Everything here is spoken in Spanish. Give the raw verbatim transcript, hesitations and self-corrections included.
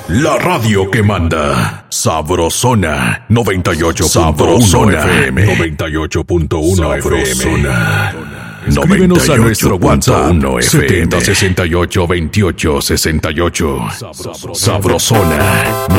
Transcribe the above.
la radio que manda. Sabrosona noventa y ocho punto uno F M. noventa y ocho punto uno F M. Escríbenos a nuestro WhatsApp setenta sesenta y ocho veintiocho sesenta y ocho. Sabrosona